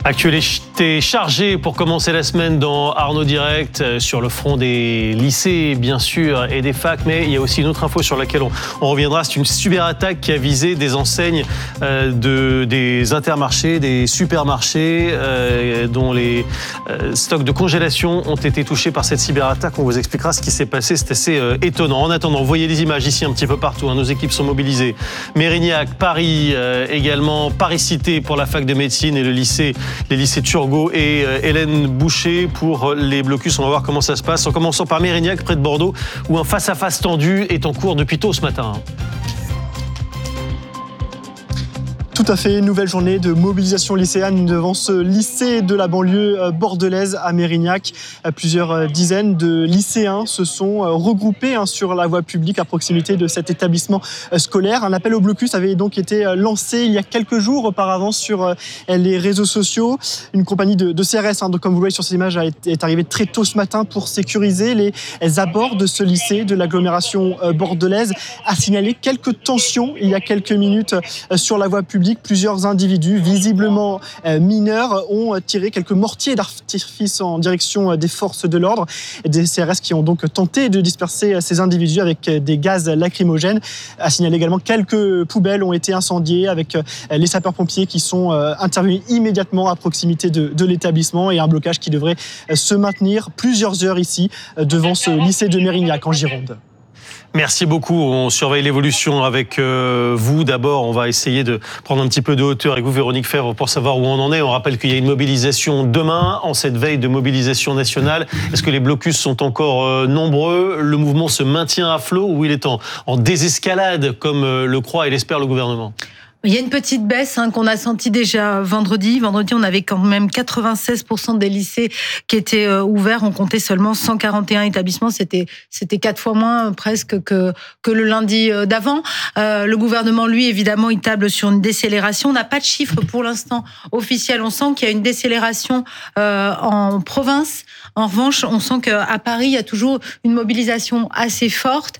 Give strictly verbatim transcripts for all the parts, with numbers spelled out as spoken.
Actualité chargée pour commencer la semaine dans Arnaud Direct sur le front des lycées bien sûr et des facs, mais il y a aussi une autre info sur laquelle on, on reviendra. C'est une cyberattaque qui a visé des enseignes euh, de, des intermarchés, des supermarchés euh, dont les euh, stocks de congélation ont été touchés par cette cyberattaque. On vous expliquera ce qui s'est passé, c'est assez euh, étonnant. En attendant, vous voyez les images ici un petit peu partout, hein. Nos équipes sont mobilisées. Mérignac, Paris euh, également, Paris-Cité pour la fac de médecine et le lycée les lycées Turgot et euh, Hélène Boucher pour les blocus. On va voir comment ça se passe. En commençant par Mérignac, près de Bordeaux, où un face-à-face tendu est en cours depuis tôt ce matin. Tout à fait, une nouvelle journée de mobilisation lycéenne devant ce lycée de la banlieue bordelaise à Mérignac. Plusieurs dizaines de lycéens se sont regroupés sur la voie publique à proximité de cet établissement scolaire. Un appel au blocus avait donc été lancé il y a quelques jours auparavant sur les réseaux sociaux. Une compagnie de C R S, donc comme vous le voyez sur ces images, est arrivée très tôt ce matin pour sécuriser les abords de ce lycée de l'agglomération bordelaise. A signalé quelques tensions il y a quelques minutes sur la voie publique. Plusieurs individus visiblement mineurs ont tiré quelques mortiers d'artifice en direction des forces de l'ordre. Des C R S qui ont donc tenté de disperser ces individus avec des gaz lacrymogènes. A signalé également quelques poubelles ont été incendiées avec les sapeurs-pompiers qui sont intervenus immédiatement à proximité de, de l'établissement et un blocage qui devrait se maintenir plusieurs heures ici devant ce lycée de Mérignac en Gironde. Merci beaucoup. On surveille l'évolution avec euh, vous. D'abord, on va essayer de prendre un petit peu de hauteur avec vous, Véronique Fèvre, pour savoir où on en est. On rappelle qu'il y a une mobilisation demain, en cette veille de mobilisation nationale. Est-ce que les blocus sont encore euh, nombreux? Le mouvement se maintient à flot ou il est en, en désescalade, comme euh, le croit et l'espère le gouvernement? Il y a une petite baisse hein, qu'on a sentie déjà vendredi. Vendredi, on avait quand même quatre-vingt-seize pour cent des lycées qui étaient euh, ouverts. On comptait seulement cent quarante et un établissements. C'était c'était quatre fois moins euh, presque que que le lundi euh, d'avant. Euh, le gouvernement, lui, évidemment, il table sur une décélération. On n'a pas de chiffres pour l'instant officiels. On sent qu'il y a une décélération euh, en province. En revanche, on sent qu'à Paris, il y a toujours une mobilisation assez forte.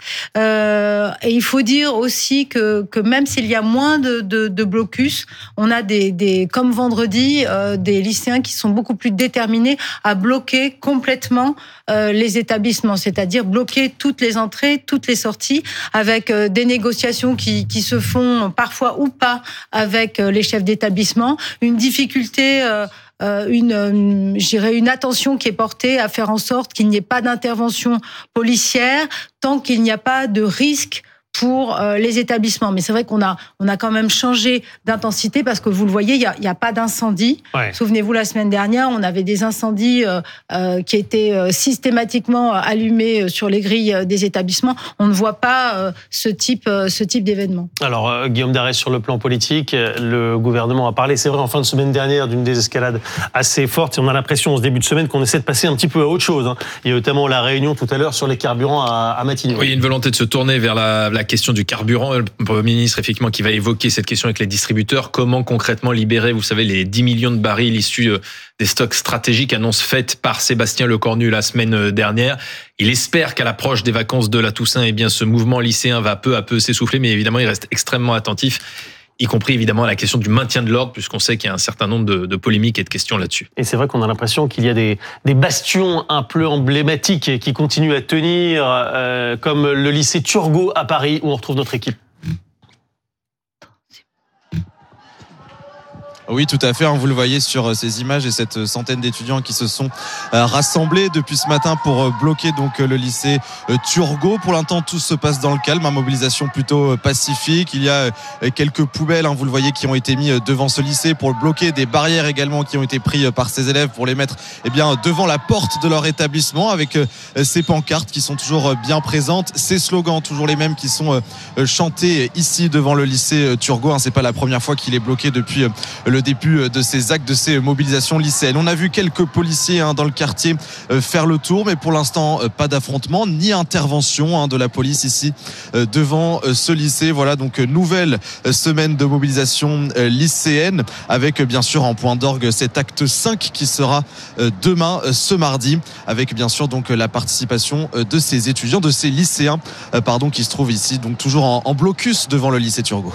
Euh, et il faut dire aussi que que même s'il y a moins de De, de blocus, on a des, des comme vendredi euh, des lycéens qui sont beaucoup plus déterminés à bloquer complètement euh, les établissements, c'est-à-dire bloquer toutes les entrées, toutes les sorties, avec euh, des négociations qui, qui se font parfois ou pas avec euh, les chefs d'établissement, une difficulté euh, Une, une, je dirais une attention qui est portée à faire en sorte qu'il n'y ait pas d'intervention policière tant qu'il n'y a pas de risque pour euh, les établissements. Mais c'est vrai qu'on a, on a quand même changé d'intensité parce que vous le voyez, il n'y a, y a pas d'incendie. Ouais. Souvenez-vous, la semaine dernière, on avait des incendies euh, euh, qui étaient euh, systématiquement allumés sur les grilles des établissements. On ne voit pas euh, ce type, euh, ce type d'événement. Alors, euh, Guillaume Darès, sur le plan politique, le gouvernement a parlé, c'est vrai, en fin de semaine dernière, d'une désescalade assez forte. Et on a l'impression, en ce début de semaine, qu'on essaie de passer un petit peu à autre chose. Hein. Il y a notamment la réunion tout à l'heure sur les carburants à, à Matignon. Oui, il y a une volonté de se tourner vers la, la question du carburant. Le Premier ministre, effectivement, qui va évoquer cette question avec les distributeurs. Comment concrètement libérer, vous savez, les dix millions de barils issus des stocks stratégiques, annonce faite par Sébastien Lecornu la semaine dernière. Il espère qu'à l'approche des vacances de la Toussaint, eh bien, ce mouvement lycéen va peu à peu s'essouffler, mais évidemment, il reste extrêmement attentif, y compris évidemment à la question du maintien de l'ordre, puisqu'on sait qu'il y a un certain nombre de, de polémiques et de questions là-dessus. Et c'est vrai qu'on a l'impression qu'il y a des, des bastions un peu emblématiques qui continuent à tenir, euh, comme le lycée Turgot à Paris, où on retrouve notre équipe. Oui, tout à fait. Vous le voyez sur ces images et cette centaine d'étudiants qui se sont rassemblés depuis ce matin pour bloquer donc le lycée Turgot. Pour l'instant, tout se passe dans le calme. Une mobilisation plutôt pacifique. Il y a quelques poubelles, vous le voyez, qui ont été mis devant ce lycée pour bloquer, des barrières également qui ont été prises par ces élèves pour les mettre eh bien, devant la porte de leur établissement avec ces pancartes qui sont toujours bien présentes. Ces slogans, toujours les mêmes, qui sont chantés ici devant le lycée Turgot. C'est pas la première fois qu'il est bloqué depuis le début de ces actes, de ces mobilisations lycéennes. On a vu quelques policiers hein, dans le quartier euh, faire le tour, mais pour l'instant euh, pas d'affrontement ni intervention hein, de la police ici euh, devant euh, ce lycée. Voilà donc euh, nouvelle euh, semaine de mobilisation euh, lycéenne avec euh, bien sûr en point d'orgue cet acte cinq qui sera euh, demain euh, ce mardi avec bien sûr donc la participation euh, de ces étudiants, de ces lycéens euh, pardon qui se trouvent ici donc toujours en, en blocus devant le lycée Turgot.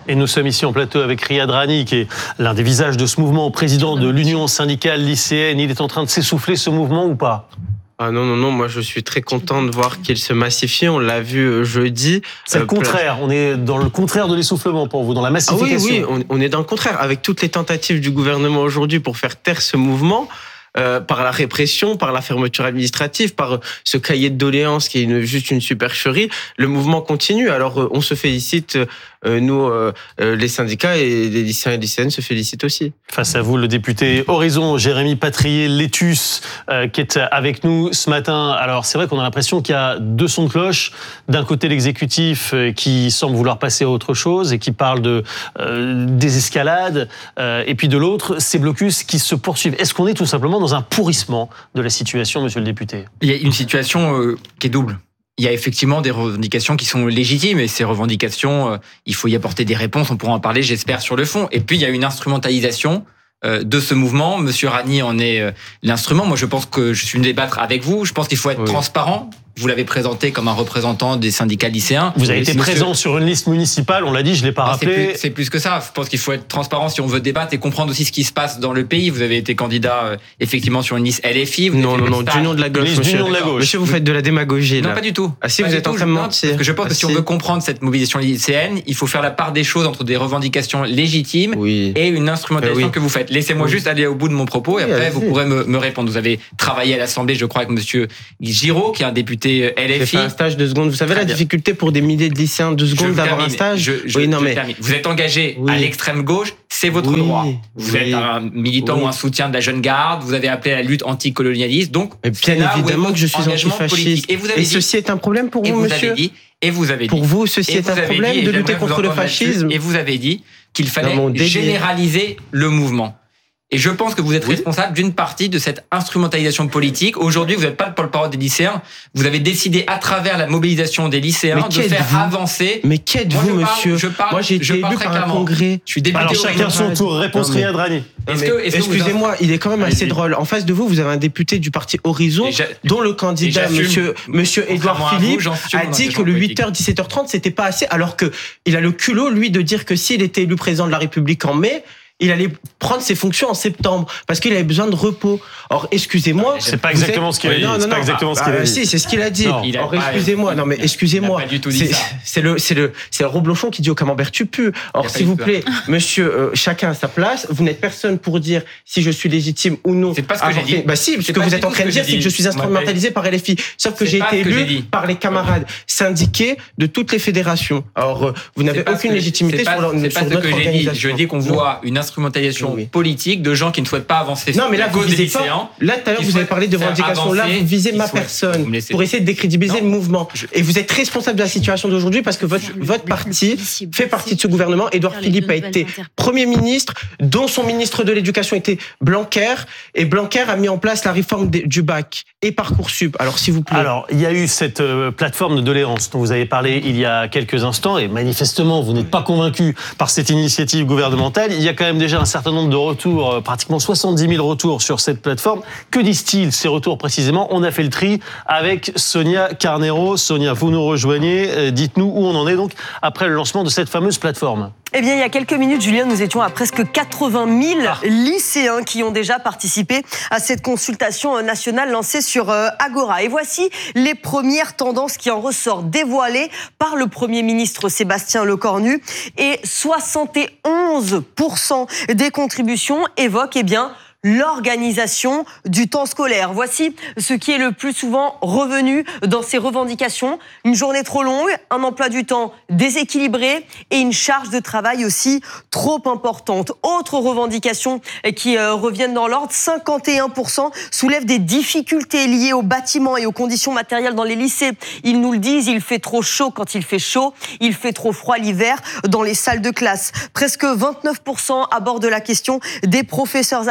Et nous sommes ici en plateau avec Riyad Rani, qui est l'un des visages de ce mouvement, président de l'Union syndicale lycéenne. Il est en train de s'essouffler, ce mouvement, ou pas ? Ah non, non, non, moi je suis très content de voir qu'il se massifie, on l'a vu jeudi. C'est le contraire, on est dans le contraire de l'essoufflement pour vous, dans la massification. Ah oui, oui, on, on est dans le contraire, avec toutes les tentatives du gouvernement aujourd'hui pour faire taire ce mouvement, euh, par la répression, par la fermeture administrative, par ce cahier de doléances qui est une, juste une supercherie, le mouvement continue. Alors euh, on se félicite, euh, nous, euh, euh, les syndicats et les lycéens et lycéennes se félicitent aussi. Face à vous, le député Horizon, Jérémy Patrier-Létus, euh, qui est avec nous ce matin. Alors c'est vrai qu'on a l'impression qu'il y a deux sons de cloche. D'un côté l'exécutif euh, qui semble vouloir passer à autre chose et qui parle de euh, désescalade, euh, et puis de l'autre, ces blocus qui se poursuivent. Est-ce qu'on est tout simplement dans un pourrissement de la situation, monsieur le député ? Il y a une situation euh, qui est double. Il y a effectivement des revendications qui sont légitimes et ces revendications, euh, il faut y apporter des réponses, on pourra en parler, j'espère, sur le fond. Et puis, il y a une instrumentalisation euh, de ce mouvement. Monsieur Rani en est euh, l'instrument. Moi, je pense que je suis venu débattre avec vous. Je pense qu'il faut être oui. transparent. Vous l'avez présenté comme un représentant des syndicats lycéens. Vous avez été monsieur... présent sur une liste municipale, on l'a dit, je ne l'ai pas ah, rappelé. C'est plus, c'est plus que ça. Je pense qu'il faut être transparent si on veut débattre et comprendre aussi ce qui se passe dans le pays. Vous avez été candidat euh, effectivement sur une liste L F I. Vous non, non, non, du nom de la gauche, monsieur. De la gauche. Monsieur, vous faites de la démagogie, là. Non, pas du tout. Ah si, pas vous êtes en train de mentir. Parce que je pense ah, que si, si on veut comprendre cette mobilisation lycéenne, il faut faire la part des choses entre des revendications légitimes oui. et une instrumentalisation oui. que vous faites. Laissez-moi oui. juste aller au bout de mon propos et oui, après, vous pourrez me, me répondre. Vous avez travaillé à l'Assemblée, je crois, avec monsieur Giraud, qui est un député L F I. Un stage de seconde. Vous savez Très la bien. difficulté pour des milliers de lycéens de seconde d'avoir un stage. Je, je, oui, non, je mais termine. Vous êtes engagé oui. à l'extrême gauche, c'est votre oui. droit. Vous oui. êtes un militant oui. ou un soutien de la jeune garde. Vous avez appelé à la lutte anticolonialiste. Donc, mais bien évidemment que je suis antifasciste. Et, vous avez et dit, ceci est un problème pour vous, vous monsieur. Avez dit, et vous avez dit. Pour vous, ceci est un problème dit, de lutter contre le fascisme. Et vous avez dit qu'il fallait généraliser le mouvement. Et je pense que vous êtes oui. responsable d'une partie de cette instrumentalisation politique. Aujourd'hui, vous n'êtes pas le porte-parole des lycéens. Vous avez décidé, à travers la mobilisation des lycéens, de faire avancer. Mais qui êtes-vous, monsieur ? je parle, Moi, j'ai été élu par un congrès. Je suis député. Alors, chacun son tour. Réponse Riyad Rani. Excusez-moi, il est quand même assez drôle. En face de vous, vous avez un député du parti Horizon, dont le candidat, monsieur, monsieur Édouard Philippe, a dit que le huit heures dix-sept heures trente, c'était pas assez, alors que il a le culot, lui, de dire que s'il était élu président de la République en mai, il allait prendre ses fonctions en septembre parce qu'il avait besoin de repos. Or, excusez-moi. C'est pas exactement êtes... ce qu'il a dit. Non, non, c'est pas exactement ce qu'il a dit. Si, c'est ce qu'il a dit. Non, Or, excusez-moi. Non, mais excusez-moi. Il a pas du tout dit ça. C'est le, c'est le, c'est le Roblochon qui dit au camembert tu pues. Or, s'il vous plaît, monsieur, euh, chacun à sa place. Vous n'êtes personne pour dire si je suis légitime ou non. C'est pas ce que j'ai dit. Bah si, ce que vous êtes en train de dire, c'est que je suis instrumentalisé par L F I. Sauf que j'ai été élu par les camarades syndiqués de toutes les fédérations. Alors, vous n'avez aucune légitimité sur notre organisation. Je dis qu'on voit une instrumentalisation politique de gens qui ne souhaitent pas avancer. Non, mais là, vous visez pas. Là, tout à l'heure, vous avez parlé de revendications. Là, vous visez ma personne pour essayer de décrédibiliser le mouvement. Et vous êtes responsable de la situation d'aujourd'hui parce que votre, votre parti fait partie de ce gouvernement. Édouard Philippe a été Premier ministre, dont son ministre de l'Éducation était Blanquer. Et Blanquer a mis en place la réforme du bac et Parcoursup. Alors, s'il vous plaît. Alors, il y a eu cette euh, plateforme de doléances dont vous avez parlé il y a quelques instants. Et manifestement, vous n'êtes pas convaincu par cette initiative gouvernementale. Il y a quand même déjà un certain nombre de retours, pratiquement soixante-dix mille retours sur cette plateforme. Que disent-ils, ces retours précisément ? On a fait le tri avec Sonia Carnero. Sonia, vous nous rejoignez. Dites-nous où on en est donc après le lancement de cette fameuse plateforme. Eh bien, il y a quelques minutes, Julien, nous étions à presque quatre-vingt mille ah. lycéens qui ont déjà participé à cette consultation nationale lancée sur Agora. Et voici les premières tendances qui en ressortent, dévoilées par le Premier ministre Sébastien Lecornu. Et soixante et onze pour cent des contributions évoquent, eh bien, l'organisation du temps scolaire. Voici ce qui est le plus souvent revenu dans ces revendications. Une journée trop longue, un emploi du temps déséquilibré et une charge de travail aussi trop importante. Autres revendications qui euh, reviennent dans l'ordre, cinquante et un pour cent soulèvent des difficultés liées aux bâtiments et aux conditions matérielles dans les lycées. Ils nous le disent, il fait trop chaud quand il fait chaud, il fait trop froid l'hiver dans les salles de classe. Presque vingt-neuf pour cent abordent la question des professeurs absents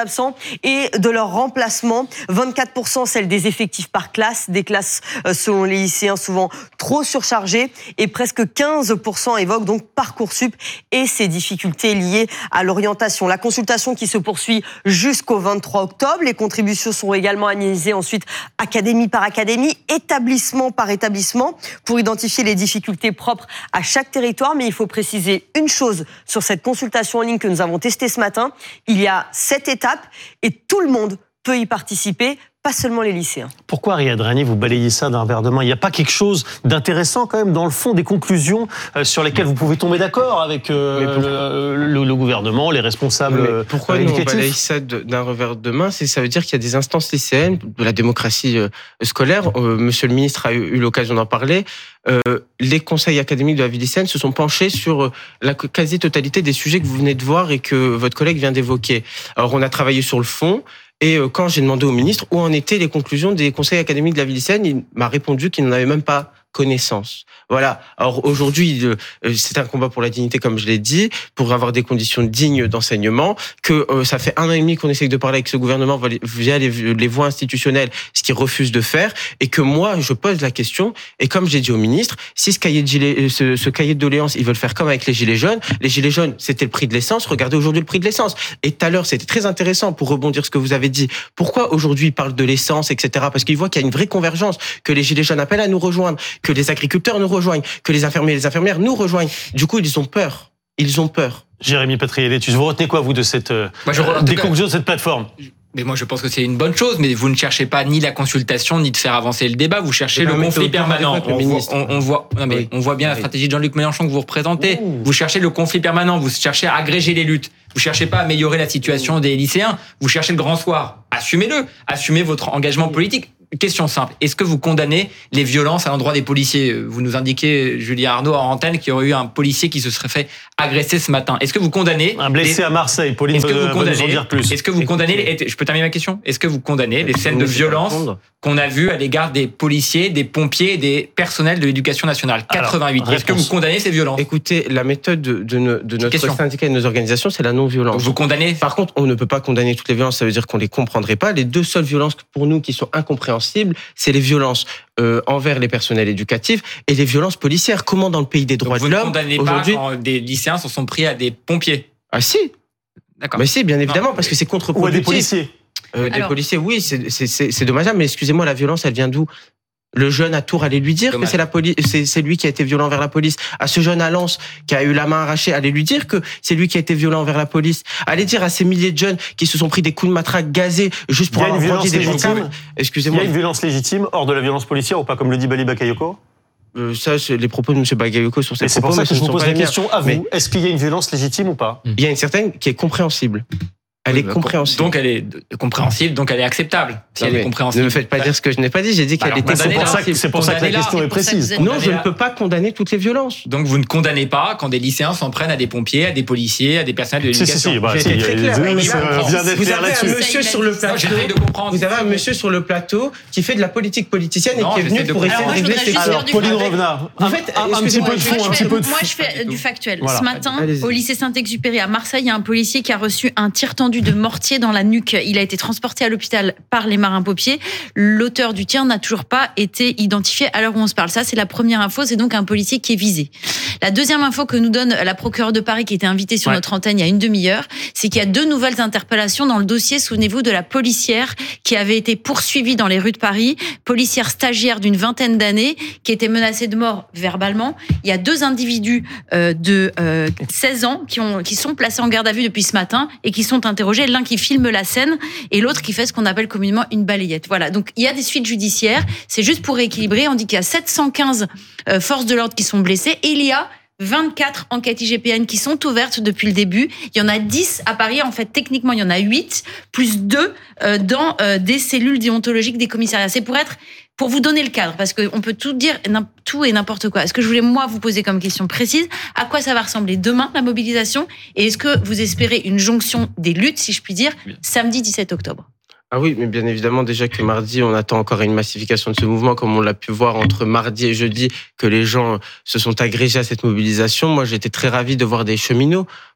et de leur remplacement. vingt-quatre pour cent celle des effectifs par classe, des classes selon les lycéens souvent trop surchargées, et presque quinze pour cent évoquent donc Parcoursup et ses difficultés liées à l'orientation. La consultation qui se poursuit jusqu'au vingt-trois octobre. Les contributions sont également analysées ensuite académie par académie, établissement par établissement, pour identifier les difficultés propres à chaque territoire. Mais il faut préciser une chose sur cette consultation en ligne que nous avons testée ce matin. Il y a sept étapes et tout le monde peut y participer, pas seulement les lycéens. Pourquoi, Riyad Rani, vous balayez ça d'un verre de main ? Il n'y a pas quelque chose d'intéressant quand même dans le fond des conclusions euh, sur lesquelles vous pouvez tomber d'accord avec euh, le, le, le gouvernement, les responsables mais pourquoi euh, nous éducatifs ? on balaye ça d'un revers de main ? C'est ça veut dire qu'il y a des instances lycéennes de la démocratie euh, scolaire. Euh, Monsieur le ministre a eu, eu l'occasion d'en parler. Euh, les conseils académiques de la vie lycéenne se sont penchés sur la quasi-totalité des sujets que vous venez de voir et que votre collègue vient d'évoquer. Alors on a travaillé sur le fond. Et quand j'ai demandé au ministre où en étaient les conclusions des conseils académiques de la vie lycéenne, il m'a répondu qu'il n'en avait même pas connaissance. Voilà. Alors aujourd'hui, c'est un combat pour la dignité, comme je l'ai dit, pour avoir des conditions dignes d'enseignement, que euh, ça fait un an et demi qu'on essaie de parler avec ce gouvernement via les, les voies institutionnelles, ce qu'il refuse de faire, et que moi, je pose la question, et comme j'ai dit au ministre, si ce cahier de, gilet, ce, ce cahier de doléances, ils veulent faire comme avec les gilets jaunes, les gilets jaunes, c'était le prix de l'essence, regardez aujourd'hui le prix de l'essence. Et tout à l'heure, c'était très intéressant pour rebondir ce que vous avez dit. Pourquoi aujourd'hui ils parlent de l'essence, et cetera. Parce qu'ils voient qu'il y a une vraie convergence, que les gilets jaunes appellent à nous rejoindre, que les agriculteurs nous rejoignent, que les infirmiers et les infirmières nous rejoignent. Du coup, ils ont peur. Ils ont peur. Jérémy Patrielletus, vous retenez quoi, vous, de cette, euh, moi, je, des conclusions de cette plateforme ? Mais moi, je pense que c'est une bonne chose, mais vous ne cherchez pas ni la consultation, ni de faire avancer le débat. Vous cherchez le conflit permanent. On voit, on, on voit, non mais oui. on voit bien la stratégie de Jean-Luc Mélenchon que vous représentez. Ouh. Vous cherchez le conflit permanent. Vous cherchez à agréger les luttes. Vous cherchez pas à améliorer la situation des lycéens. Vous cherchez le grand soir. Assumez-le. Assumez votre engagement politique. Question simple. Est-ce que vous condamnez les violences à l'endroit des policiers ? Vous nous indiquez, Julien Arnaud, en antenne, qu'il y aurait eu un policier qui se serait fait agresser ce matin. Est-ce que vous condamnez... Un blessé les... à Marseille. Pauline est-ce que vous va nous en dire plus. Est-ce que vous condamnez... Les... Je peux terminer ma question ? Est-ce que vous condamnez les scènes de violence qu'on a vues à l'égard des policiers, des pompiers et des personnels de l'éducation nationale ? quatre-vingt-huit. Alors, est-ce que vous condamnez ces violences ? Écoutez, la méthode de, de, de notre question. syndicat et de nos organisations, c'est la non-violence. Donc vous condamnez ? Par contre, on ne peut pas condamner toutes les violences, ça veut dire qu'on les comprendrait pas. Les deux seules violences pour nous qui sont incompréhensibles, c'est les violences euh, envers les personnels éducatifs et les violences policières. Comment dans le pays des droits Donc de l'homme aujourd'hui... Vous ne condamnez pas quand des lycéens se sont pris à des pompiers ? Ah si. D'accord. Mais si, bien évidemment, non, parce que c'est contre-productif. Ou à des policiers. Euh, des policiers, oui, c'est, c'est, c'est, c'est dommageable, mais excusez-moi, la violence, elle vient d'où ? Le jeune à Tours allait lui dire Dommage. que c'est la police, c'est, c'est lui qui a été violent envers la police. À ce jeune à Lens qui a eu la main arrachée, allez lui dire que c'est lui qui a été violent envers la police. Allez dire à ces milliers de jeunes qui se sont pris des coups de matraque gazés juste pour avoir vendu des pancartes. Excusez-moi. Il y a une violence légitime hors de la violence policière ou pas, comme le dit Bali Bakayoko ? Euh, ça, c'est les propos de M. Bagayoko sur ces propos. C'est pour ça que je vous pose la question à vous. Mais est-ce qu'il y a une violence légitime ou pas ? Il y a une certaine qui est compréhensible. Elle est compréhensible. Donc elle est compréhensible, donc elle est acceptable. Si elle est compréhensible. Ne me faites pas dire ce que je n'ai pas dit. J'ai dit qu'elle était compréhensible. C'est pour ça que la question est précise. Non, je ne peux pas condamner toutes les violences. Donc vous ne condamnez pas quand des lycéens s'en prennent à des pompiers, à des policiers, à des personnels de l'éducation. Si, si, si. Bah, J'ai été très clair. Vous avez un monsieur sur le plateau. Vous avez un monsieur sur le plateau qui fait de la politique politicienne et qui est venu pour essayer de régler ces questions. Alors, Pauline Revenat, en fait, un petit peu de fond, un petit peu de Moi, je fais du factuel. Ce matin, au lycée Saint-Exupéry à Marseille, il y a un policier qui a reçu un tir tendu de mortier dans la nuque. Il a été transporté à l'hôpital par les marins-pompiers. L'auteur du tir n'a toujours pas été identifié à l'heure où on se parle. Ça, c'est la première info. C'est donc un policier qui est visé. La deuxième info que nous donne la procureure de Paris, qui était invitée sur ouais. notre antenne il y a une demi-heure, c'est qu'il y a deux nouvelles interpellations dans le dossier. Souvenez-vous de la policière qui avait été poursuivie dans les rues de Paris, policière stagiaire d'une vingtaine d'années, qui était menacée de mort verbalement. Il y a deux individus euh, de euh, seize ans qui, ont, qui sont placés en garde à vue depuis ce matin et qui sont interrogés. L'un qui filme la scène et l'autre qui fait ce qu'on appelle communément une balayette. Voilà, donc il y a des suites judiciaires. C'est juste pour rééquilibrer. On dit qu'il y a sept cent quinze euh, forces de l'ordre qui sont blessées et il y a vingt-quatre enquêtes I G P N qui sont ouvertes depuis le début. Il y en a dix à Paris. En fait, techniquement, il y en a huit, plus deux euh, dans euh, des cellules déontologiques des commissariats. C'est pour être, pour vous donner le cadre, parce qu'on peut tout dire, tout et n'importe quoi. Est-ce que je voulais, moi, vous poser comme question précise, à quoi ça va ressembler demain, la mobilisation, et est-ce que vous espérez une jonction des luttes, si je puis dire, samedi dix-sept octobre ? Ah oui, mais bien évidemment, déjà que mardi, on attend encore une massification de ce mouvement, comme on l'a pu voir entre mardi et jeudi, que les gens se sont agrégés à cette mobilisation. Moi, j'étais très ravi de voir des cheminots,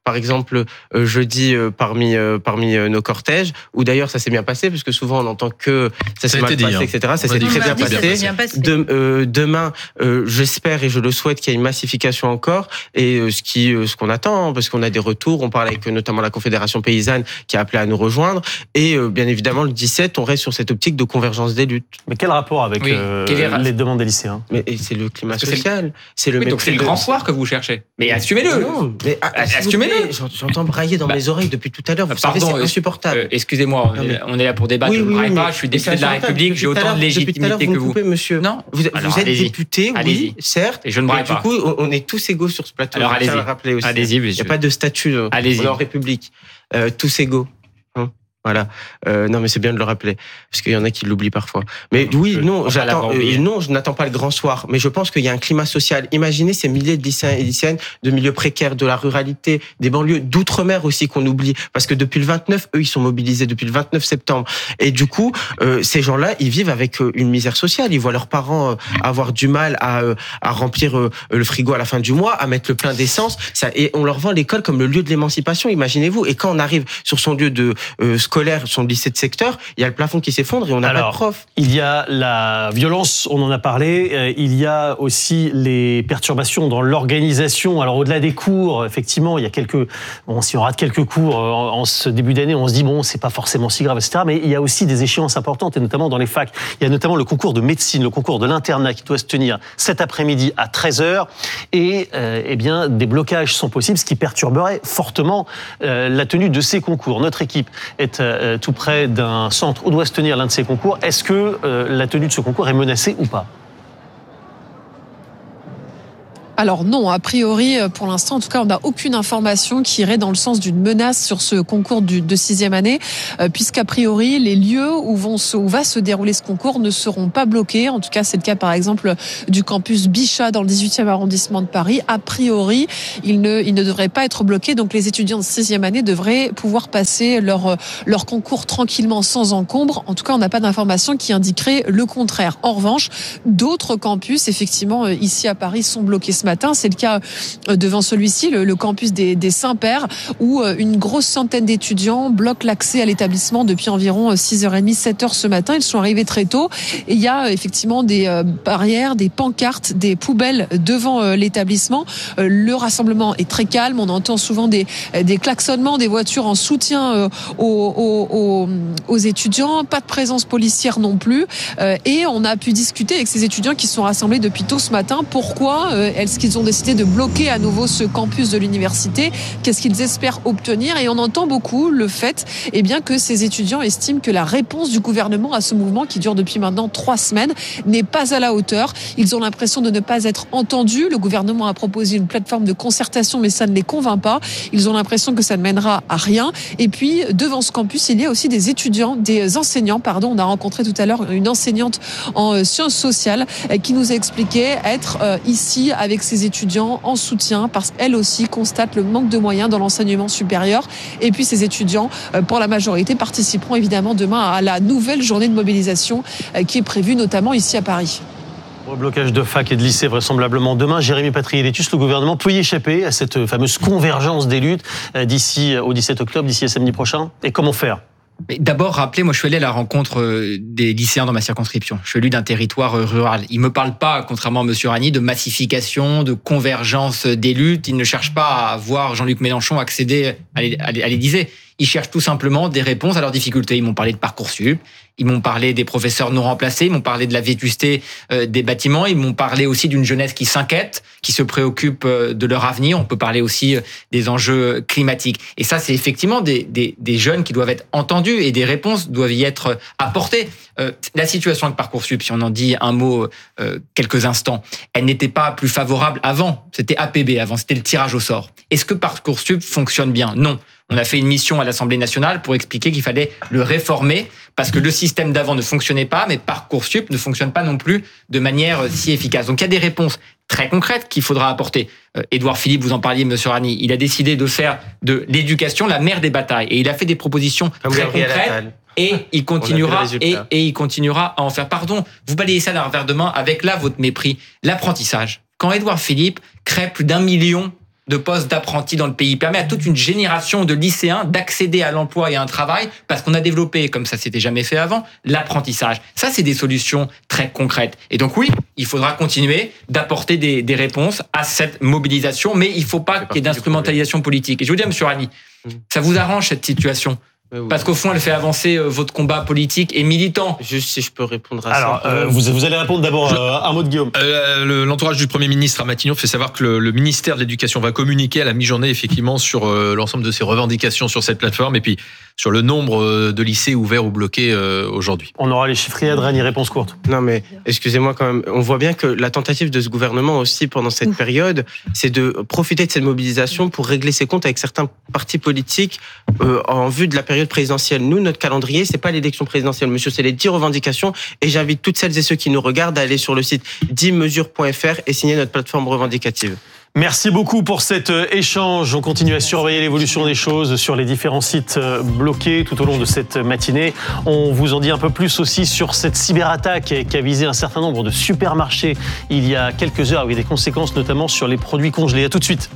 par exemple, euh, jeudi euh, parmi euh, parmi euh, nos cortèges, où d'ailleurs ça s'est bien passé, parce que souvent on entend que ça s'est mal passé, hein. et cetera. Ça s'est très bien passé. Bien passé. De, euh, demain, euh, j'espère et je le souhaite qu'il y ait une massification encore, et euh, ce qui euh, ce qu'on attend, hein, parce qu'on a des retours, on parle avec euh, notamment la Confédération paysanne qui a appelé à nous rejoindre, et euh, bien évidemment le dix-sept, on reste sur cette optique de convergence des luttes. Mais quel rapport avec oui. euh, les demandes des lycéens? Mais c'est le climat social, c'est le oui, donc c'est le grand soir que vous cherchez. Mais assumez-le. Non, mais assumez-le. J'entends brailler dans bah, mes oreilles depuis tout à l'heure. Vous pardon, savez, c'est insupportable. Euh, excusez-moi, non, mais... on est là pour débattre. Oui, je ne oui, braille oui, pas. Je suis député de la République. J'ai autant de légitimité que vous. Coupez, monsieur. Non. Vous, Alors, vous êtes allez-y. député, oui, allez-y. certes. Et je ne braille et pas. Du coup, on est tous égaux sur ce plateau. Alors allez-y. Aussi. Allez-y. Il n'y a pas de statut. Allez-y. On est en République. Euh, tous égaux. Hein Voilà. Euh, non, mais c'est bien de le rappeler, parce qu'il y en a qui l'oublient parfois. Mais oui, je non, j'attends. Euh, non, je n'attends pas le grand soir. Mais je pense qu'il y a un climat social. Imaginez ces milliers de lycéens et lycéennes de milieux précaires, de la ruralité, des banlieues, d'outre-mer aussi qu'on oublie, parce que depuis le vingt-neuf, eux, ils sont mobilisés depuis le vingt-neuf septembre. Et du coup, euh, ces gens-là, ils vivent avec euh, une misère sociale. Ils voient leurs parents euh, avoir du mal à euh, à remplir euh, le frigo à la fin du mois, à mettre le plein d'essence. Ça, et on leur vend l'école comme le lieu de l'émancipation. Imaginez-vous. Et quand on arrive sur son lieu de euh, scolaire, son lycée de secteur, il y a le plafond qui s'effondre et on n'a pas de prof. Il y a la violence, on en a parlé, euh, il y a aussi les perturbations dans l'organisation. Alors au-delà des cours, effectivement, il y a quelques, bon, si on rate quelques cours en, en ce début d'année, on se dit bon, c'est pas forcément si grave, et cetera. Mais il y a aussi des échéances importantes, et notamment dans les facs. Il y a notamment le concours de médecine, le concours de l'internat qui doit se tenir cet après-midi à treize heures, et euh, eh bien des blocages sont possibles, ce qui perturberait fortement euh, la tenue de ces concours. Notre équipe est euh, tout près d'un centre où doit se tenir l'un de ces concours. Est-ce que euh, la tenue de ce concours est menacée ou pas ? Alors non, a priori, pour l'instant, en tout cas, on n'a aucune information qui irait dans le sens d'une menace sur ce concours du, de sixième année, euh, puisqu'a priori, les lieux où, vont se, où va se dérouler ce concours ne seront pas bloqués. En tout cas, c'est le cas, par exemple, du campus Bichat dans le dix-huitième arrondissement de Paris. A priori, il ne, il ne devrait pas être bloqué. Donc, les étudiants de sixième année devraient pouvoir passer leur, leur concours tranquillement, sans encombre. En tout cas, on n'a pas d'informations qui indiqueraient le contraire. En revanche, d'autres campus, effectivement, ici à Paris, sont bloqués ce matin. C'est le cas devant celui-ci, le, le campus des, des Saint-Pères, où une grosse centaine d'étudiants bloquent l'accès à l'établissement depuis environ six heures trente, sept heures ce matin. Ils sont arrivés très tôt. Et il y a effectivement des barrières, des pancartes, des poubelles devant l'établissement. Le rassemblement est très calme. On entend souvent des, des klaxonnements, des voitures en soutien aux, aux, aux, aux étudiants. Pas de présence policière non plus. Et on a pu discuter avec ces étudiants qui sont rassemblés depuis tôt ce matin. Pourquoi est-ce qu'ils ont décidé de bloquer à nouveau ce campus de l'université? Qu'est-ce qu'ils espèrent obtenir? Et on entend beaucoup le fait eh bien, que ces étudiants estiment que la réponse du gouvernement à ce mouvement qui dure depuis maintenant trois semaines n'est pas à la hauteur. Ils ont l'impression de ne pas être entendus. Le gouvernement a proposé une plateforme de concertation, mais ça ne les convainc pas. Ils ont l'impression que ça ne mènera à rien. Et puis, devant ce campus, il y a aussi des étudiants, des enseignants, pardon. On a rencontré tout à l'heure une enseignante en sciences sociales qui nous a expliqué être ici avec ses étudiants en soutien parce qu'elle aussi constate le manque de moyens dans l'enseignement supérieur. Et puis ces étudiants, pour la majorité, participeront évidemment demain à la nouvelle journée de mobilisation qui est prévue notamment ici à Paris. Blocage de fac et de lycée vraisemblablement demain. Jérémy Patriélétus, le gouvernement peut y échapper à cette fameuse convergence des luttes d'ici au dix-sept octobre, d'ici à samedi prochain. Et comment faire ? Mais d'abord, rappelez, moi je suis allé à la rencontre des lycéens dans ma circonscription. Je suis élu d'un territoire rural. Ils me parlent pas, contrairement à Monsieur Ragni, de massification, de convergence des luttes. Ils ne cherchent pas à voir Jean-Luc Mélenchon accéder à l'Élysée. Ils cherchent tout simplement des réponses à leurs difficultés. Ils m'ont parlé de Parcoursup, ils m'ont parlé des professeurs non remplacés, ils m'ont parlé de la vétusté des bâtiments, ils m'ont parlé aussi d'une jeunesse qui s'inquiète, qui se préoccupe de leur avenir. On peut parler aussi des enjeux climatiques. Et ça, c'est effectivement des, des, des jeunes qui doivent être entendus et des réponses doivent y être apportées. Euh, la situation avec Parcoursup, si on en dit un mot euh, quelques instants, elle n'était pas plus favorable avant. C'était A P B avant, c'était le tirage au sort. Est-ce que Parcoursup fonctionne bien ? Non. On a fait une mission à l'Assemblée nationale pour expliquer qu'il fallait le réformer parce que le système d'avant ne fonctionnait pas, mais Parcoursup ne fonctionne pas non plus de manière si efficace. Donc il y a des réponses très concrètes qu'il faudra apporter. Euh, Édouard Philippe, vous en parliez, Monsieur Ragni, il a décidé de faire de l'éducation la mère des batailles et il a fait des propositions Comme très concrètes. Et il continuera et, et il continuera à en faire. Pardon, vous balayez ça d'un revers de main avec là votre mépris. L'apprentissage. Quand Édouard Philippe crée plus d'un million de postes d'apprentis dans le pays. Il permet à toute une génération de lycéens d'accéder à l'emploi et à un travail parce qu'on a développé, comme ça s'était jamais fait avant, l'apprentissage. Ça, c'est des solutions très concrètes. Et donc oui, il faudra continuer d'apporter des, des réponses à cette mobilisation, mais il ne faut pas qu'il y ait d'instrumentalisation politique. Et je vous dis, M. Rani, ça vous arrange cette situation ? Parce qu'au fond, elle fait avancer votre combat politique et militant. Juste si je peux répondre à Alors, ça. Alors, euh, vous, vous allez répondre d'abord à un mot de Guillaume. Euh, le, l'entourage du Premier ministre à Matignon fait savoir que le, le ministère de l'Éducation va communiquer à la mi-journée effectivement sur euh, l'ensemble de ses revendications sur cette plateforme et puis sur le nombre de lycées ouverts ou bloqués euh, aujourd'hui. On aura les chiffres et Rani, réponse courte. Non mais, excusez-moi quand même, on voit bien que la tentative de ce gouvernement aussi pendant cette Ouf. période, c'est de profiter de cette mobilisation pour régler ses comptes avec certains partis politiques euh, en vue de la période présidentielle. Nous, notre calendrier, c'est pas l'élection présidentielle, monsieur, c'est les dix revendications et j'invite toutes celles et ceux qui nous regardent à aller sur le site dix mesures point f r et signer notre plateforme revendicative. Merci beaucoup pour cet échange. On continue à surveiller l'évolution des choses sur les différents sites bloqués tout au long de cette matinée. On vous en dit un peu plus aussi sur cette cyberattaque qui a visé un certain nombre de supermarchés il y a quelques heures avec des conséquences notamment sur les produits congelés. À tout de suite.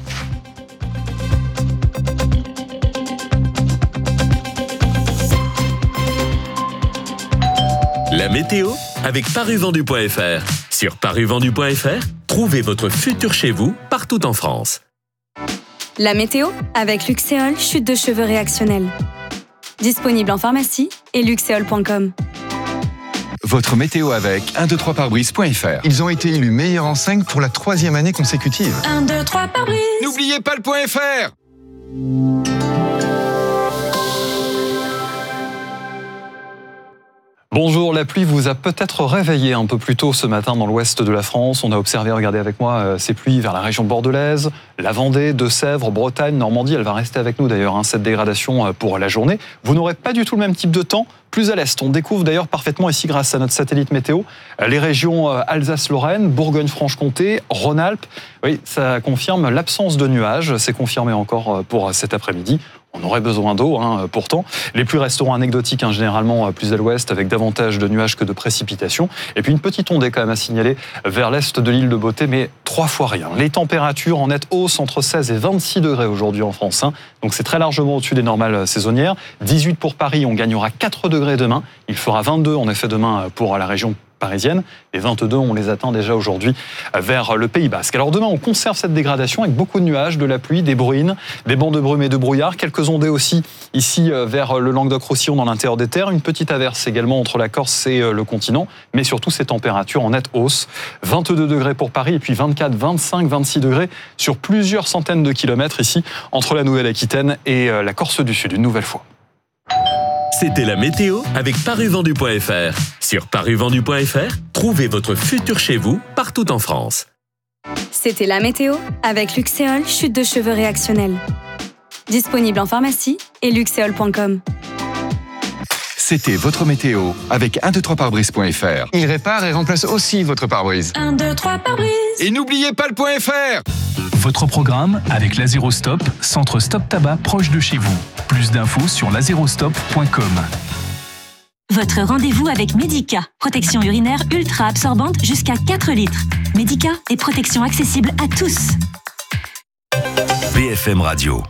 La météo avec paruvendu point f r. Sur paruvendu point f r, trouvez votre futur chez vous partout en France. La météo avec Luxéol, chute de cheveux réactionnelle. Disponible en pharmacie et luxéol point com. Votre météo avec un deux trois pare-brise point f r. Ils ont été élus meilleure enseigne pour la troisième année consécutive. un deux trois pare-brise. N'oubliez pas le point .fr. Bonjour, la pluie vous a peut-être réveillé un peu plus tôt ce matin dans l'ouest de la France. On a observé, regardez avec moi, ces pluies vers la région bordelaise, la Vendée, Deux-Sèvres, Bretagne, Normandie. Elle va rester avec nous d'ailleurs, hein, cette dégradation pour la journée. Vous n'aurez pas du tout le même type de temps, plus à l'est. On découvre d'ailleurs parfaitement ici, grâce à notre satellite météo, les régions Alsace-Lorraine, Bourgogne-Franche-Comté, Rhône-Alpes. Oui, ça confirme l'absence de nuages. C'est confirmé encore pour cet après-midi. On aurait besoin d'eau, hein, pourtant. Les pluies resteront anecdotiques, hein, généralement plus à l'ouest, avec davantage de nuages que de précipitations. Et puis une petite ondée quand même à signaler vers l'est de l'île de Beauté, mais trois fois rien. Les températures en nette hausse entre seize et vingt-six degrés aujourd'hui en France. Hein. Donc c'est très largement au-dessus des normales saisonnières. dix-huit pour Paris, on gagnera quatre degrés demain. Il fera vingt-deux en effet demain pour la région parisienne. Les vingt-deux, on les atteint déjà aujourd'hui vers le Pays Basque. Alors demain, on conserve cette dégradation avec beaucoup de nuages, de la pluie, des bruines, des bancs de brume et de brouillard. Quelques ondées aussi ici vers le Languedoc-Roussillon dans l'intérieur des terres. Une petite averse également entre la Corse et le continent. Mais surtout, ces températures en nette hausse. vingt-deux degrés pour Paris et puis vingt-quatre, vingt-cinq, vingt-six degrés sur plusieurs centaines de kilomètres ici entre la Nouvelle-Aquitaine et la Corse du Sud, une nouvelle fois. C'était la météo avec paruvendu point f r. Sur paruvendu point f r, trouvez votre futur chez vous partout en France. C'était la météo avec Luxéol, chute de cheveux réactionnelle. Disponible en pharmacie et luxéol point com. C'était votre météo avec un deux trois pare-brise point f r. Il répare et remplace aussi votre pare-brise. un deux trois pare-brise. Et n'oubliez pas le point .fr. Votre programme avec Lazérostop, centre stop tabac proche de chez vous. Plus d'infos sur lazérostop point com. Votre rendez-vous avec Medica. Protection urinaire ultra absorbante jusqu'à quatre litres. Medica est protection accessible à tous. B F M Radio.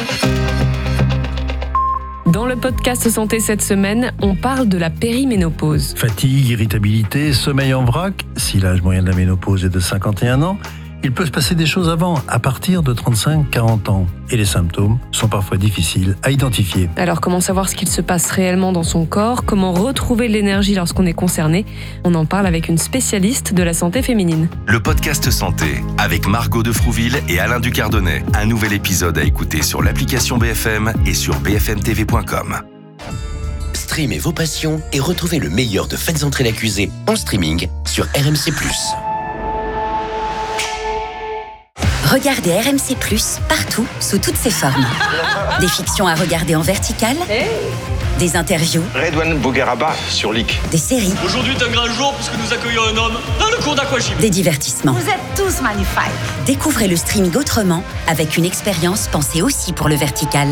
Dans le podcast Santé cette semaine, on parle de la périménopause. Fatigue, irritabilité, sommeil en vrac. Si l'âge moyen de la ménopause est de cinquante et un ans, il peut se passer des choses avant, à partir de trente-cinq à quarante ans. Et les symptômes sont parfois difficiles à identifier. Alors comment savoir ce qu'il se passe réellement dans son corps? Comment retrouver de l'énergie lorsqu'on est concerné? On en parle avec une spécialiste de la santé féminine. Le podcast Santé, avec Margot de Frouville et Alain Ducardonnet. Un nouvel épisode à écouter sur l'application B F M et sur b f m t v point com. Streamez vos passions et retrouvez le meilleur de Faites entrer l'accusé en streaming sur R M C plus. Regardez R M C plus, partout, sous toutes ses formes. Des fictions à regarder en vertical, des interviews, Redouane Bougueraba sur L I C. Des séries. Aujourd'hui est un grand jour puisque nous accueillons un homme dans le cours d'aquagym. Des divertissements. Vous êtes tous magnifiques. Découvrez le streaming autrement, avec une expérience pensée aussi pour le vertical.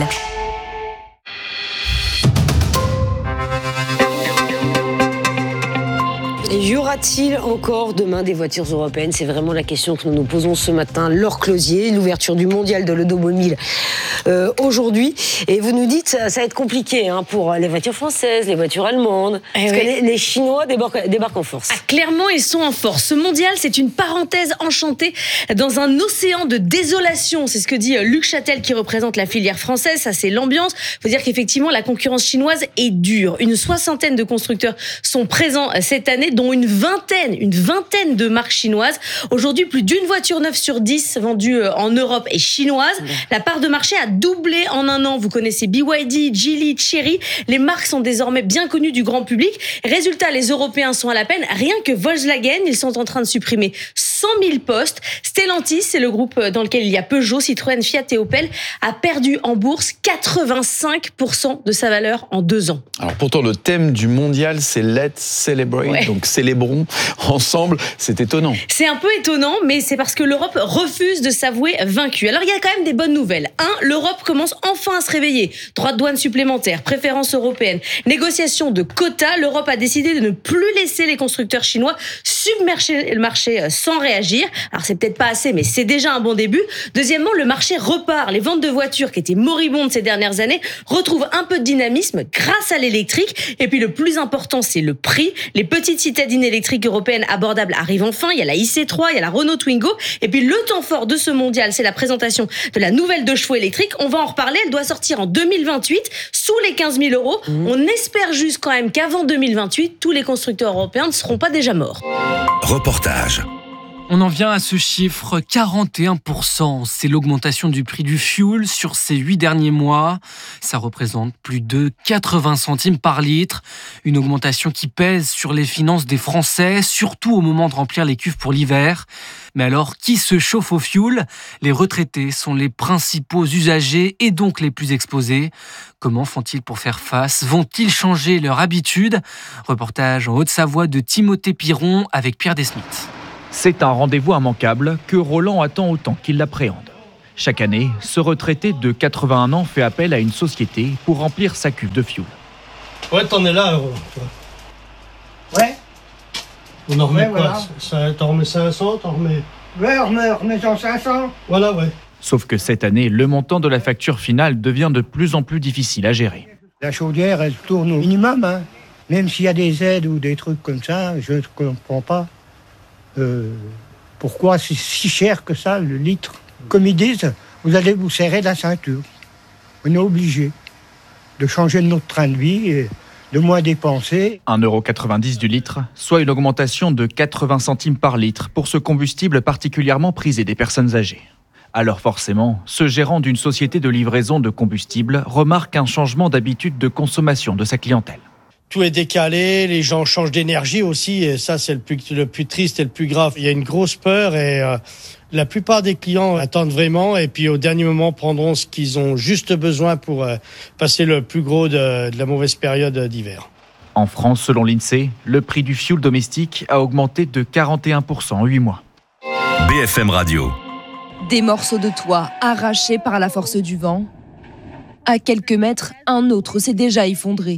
Y aura-t-il encore demain des voitures européennes? C'est vraiment la question que nous nous posons ce matin. Laure Closier, l'ouverture du mondial de l'automobile euh, aujourd'hui. Et vous nous dites ça, ça va être compliqué hein, pour les voitures françaises, les voitures allemandes. Eh parce oui. que les, les Chinois débarquent, débarquent en force. Ah, clairement, ils sont en force. Ce mondial, c'est une parenthèse enchantée dans un océan de désolation. C'est ce que dit Luc Châtel qui représente la filière française. Ça, c'est l'ambiance. Il faut dire qu'effectivement, la concurrence chinoise est dure. Une soixantaine de constructeurs sont présents cette année, dont une vingtaine, une vingtaine de marques chinoises. Aujourd'hui, plus d'une voiture neuve sur dix vendue en Europe est chinoise. La part de marché a doublé en un an. Vous connaissez B Y D, Geely, Chery. Les marques sont désormais bien connues du grand public. Résultat, les Européens sont à la peine. Rien que Volkswagen, ils sont en train de supprimer cent mille postes. Stellantis, c'est le groupe dans lequel il y a Peugeot, Citroën, Fiat et Opel, a perdu en bourse quatre-vingt-cinq pour cent de sa valeur en deux ans. Alors pourtant, le thème du mondial, c'est Let's Celebrate, ouais. donc célébrons ensemble. C'est étonnant. C'est un peu étonnant, mais c'est parce que l'Europe refuse de s'avouer vaincue. Alors il y a quand même des bonnes nouvelles. Un, l'Europe commence enfin à se réveiller. Droits de douane supplémentaires, préférences européennes, négociation de quotas. L'Europe a décidé de ne plus laisser les constructeurs chinois submerger le marché sans réagir. Alors c'est peut-être pas assez, mais c'est déjà un bon début. Deuxièmement, le marché repart. Les ventes de voitures qui étaient moribondes ces dernières années retrouvent un peu de dynamisme grâce à l'électrique. Et puis le plus important, c'est le prix. Les petites citadines électriques européennes abordables arrivent enfin. Il y a la I C trois, il y a la Renault Twingo. Et puis le temps fort de ce mondial, c'est la présentation de la nouvelle deux chevaux électrique. On va en reparler. Elle doit sortir en deux mille vingt-huit, sous les quinze mille euros. Mmh. On espère juste quand même qu'avant deux mille vingt-huit, tous les constructeurs européens ne seront pas déjà morts. Reportage. On en vient à ce chiffre, quarante et un pour cent. C'est l'augmentation du prix du fioul sur ces huit derniers mois. Ça représente plus de quatre-vingts centimes par litre. Une augmentation qui pèse sur les finances des Français, surtout au moment de remplir les cuves pour l'hiver. Mais alors, qui se chauffe au fioul? Les retraités sont les principaux usagers et donc les plus exposés. Comment font-ils pour faire face? Vont-ils changer leur habitude? Reportage en Haute-Savoie de Timothée Piron avec Pierre Desmith. C'est un rendez-vous immanquable que Roland attend autant qu'il l'appréhende. Chaque année, ce retraité de quatre-vingt-un ans fait appel à une société pour remplir sa cuve de fioul. Ouais, t'en es là, Roland. Ouais. On en remet ouais, quoi voilà. ça, T'en remets cinq cents, t'en remets... Ouais, on remet, remet cinq cents. Voilà, ouais. Sauf que cette année, le montant de la facture finale devient de plus en plus difficile à gérer. La chaudière, elle tourne au minimum, hein. Même s'il y a des aides ou des trucs comme ça, je ne comprends pas. Euh, pourquoi c'est si cher que ça, le litre? Comme ils disent, vous allez vous serrer la ceinture. On est obligé de changer notre train de vie et de moins dépenser. un euro quatre-vingt-dix du litre, soit une augmentation de quatre-vingts centimes par litre pour ce combustible particulièrement prisé des personnes âgées. Alors forcément, ce gérant d'une société de livraison de combustible remarque un changement d'habitude de consommation de sa clientèle. Tout est décalé, les gens changent d'énergie aussi, et ça c'est le plus, le plus triste et le plus grave. Il y a une grosse peur et euh, la plupart des clients attendent vraiment et puis au dernier moment prendront ce qu'ils ont juste besoin pour euh, passer le plus gros de, de la mauvaise période d'hiver. En France, selon l'INSEE, le prix du fioul domestique a augmenté de quarante et un pour cent en huit mois. B F M Radio. Des morceaux de toit arrachés par la force du vent. À quelques mètres, un autre s'est déjà effondré.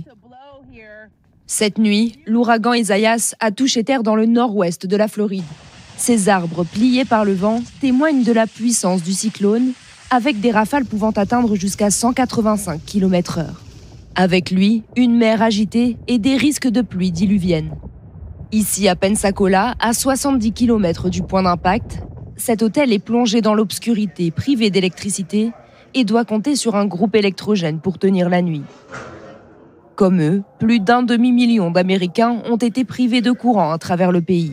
Cette nuit, l'ouragan Isaias a touché terre dans le nord-ouest de la Floride. Ces arbres pliés par le vent témoignent de la puissance du cyclone, avec des rafales pouvant atteindre jusqu'à cent quatre-vingt-cinq kilomètres heure. Avec lui, une mer agitée et des risques de pluie diluvienne. Ici, à Pensacola, à soixante-dix kilomètres du point d'impact, cet hôtel est plongé dans l'obscurité, privé d'électricité, et doit compter sur un groupe électrogène pour tenir la nuit. Comme eux, plus d'un demi-million d'Américains ont été privés de courant à travers le pays.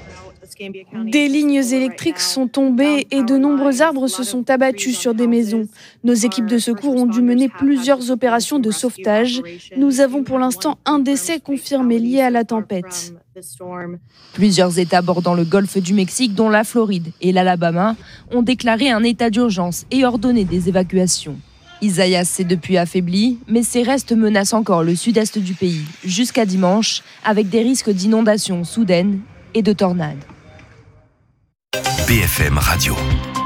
Des lignes électriques sont tombées et de nombreux arbres se sont abattus sur des maisons. Nos équipes de secours ont dû mener plusieurs opérations de sauvetage. Nous avons pour l'instant un décès confirmé lié à la tempête. Plusieurs États bordant le golfe du Mexique, dont la Floride et l'Alabama, ont déclaré un état d'urgence et ordonné des évacuations. Isaias s'est depuis affaibli, mais ses restes menacent encore le sud-est du pays, jusqu'à dimanche, avec des risques d'inondations soudaines et de tornades. B F M Radio.